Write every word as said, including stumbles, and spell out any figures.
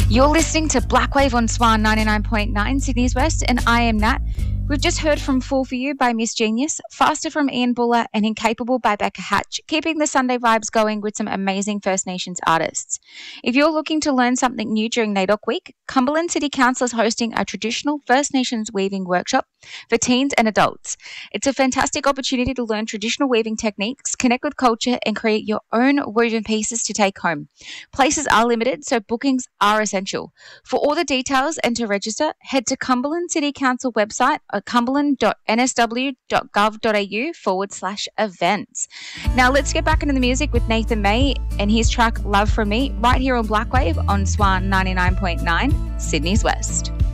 You're listening to Blackwave on Swan ninety-nine point nine Sydney's West, and I am Nat. We've just heard from Fall For You by Miss Genius, Faster from Ian Buller, and Incapable by Becca Hatch, keeping the Sunday vibes going with some amazing First Nations artists. If you're looking to learn something new during NAIDOC Week, Cumberland City Council is hosting a traditional First Nations weaving workshop for teens and adults. It's a fantastic opportunity to learn traditional weaving techniques, connect with culture, and create your own woven pieces to take home. Places are limited, so bookings are essential. For all the details and to register, head to Cumberland City Council website at cumberland.nsw.gov.au forward slash events. Now let's get back into the music with Nathan May and his track Love From Me right here on Blackwave on Swan ninety-nine point nine Sydney's West.